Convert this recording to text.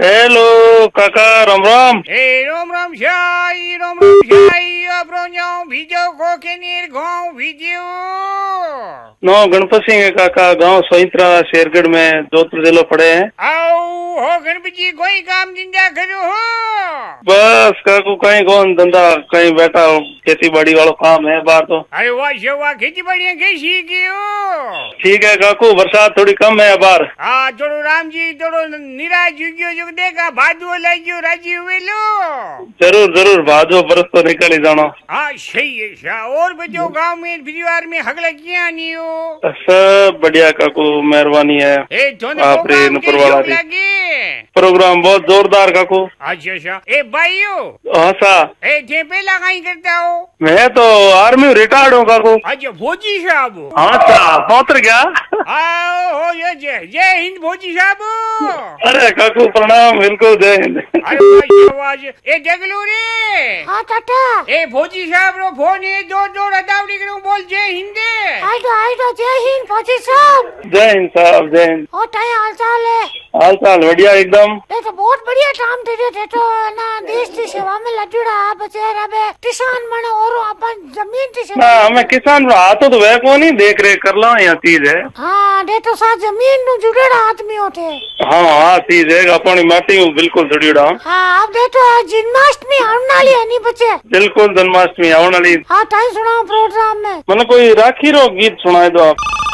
Hello काका, राम राम। राम राम शाही, राम राम शाही। अपरो जाऊं भीजो को के नीर गाँव भीजो। नो गणपत सिंह है काका, गांव सोइत्रा शेरगढ़ में जोधपुर जिलो पड़े हैं। आओ हो गणपति जी, कोई काम धंधा करो हो? बस काकू कहीं कौन धंधा, कहीं बैठा हो, खेती बाड़ी वालों काम है बाहर तो। अरे वाह शेवा, खेती बाड़ी कैसी की हो? ठीक है काकू, बरसात थोड़ी कम है बाहर। हाँ थोड़ो राम जी, थोड़ो निराश जो देखा भादो लाइयो राजी हुए लो। जरूर जरूर, भादो बरस तो निकल ही जाना। हाँ सही है शाह। और बच्चों गाँव में परिवार में हगला किया नहीं हो? सब बढ़िया काकू, मेहरबानी है आप रे ऊपर वाला रे। प्रोग्राम बहुत जोरदार काकू। अच्छा अच्छा। ए भाइयों, हाँ सा, थे पहला कहीं करता हो? मैं तो आर्मी रिटायर्ड हूँ काकू। अच्छा भोजी साहब। हाँ सा, पहुंच गया। हो ये जय हिंद भोजी साहब। अरे काकू प्रणाम, बिल्कुल जय हिंद। अरे आवाज ए जगलू रे। हाँ टाटा। ए भोजी साहब रो फोन है, जोर जोर अदावड़ी करूं, बोल जय हिंद। आइडो जय हिंद फौजी साहब। जय हिंद साहब, जय हिंद। और टाइम हाल चाल है? हाल चाल बढ़िया एकदम। ये तो बहुत बढ़िया काम थे तो ना, देश की सेवा में लड्डूड़ा आप बेचारा बे किसान बने और अपन जमीन की सेवा। ना हमें किसान हाथों तो वह को नहीं देख रेख कर ला, यहाँ चीज है। हाँ दे तो साथ जमीन नु जुड़ेड़ा आदमी होते। हाँ हाँ चीज है, अपनी माटी हूँ बिल्कुल जुड़ीड़ा। हाँ अब दे तो जन्माष्टमी आने वाली है नहीं बच्चे? बिल्कुल जन्माष्टमी आने वाली। हाँ टाइम सुनाओ प्रोग्राम में। मतलब कोई राखी रो गीत सुनाए दो आप।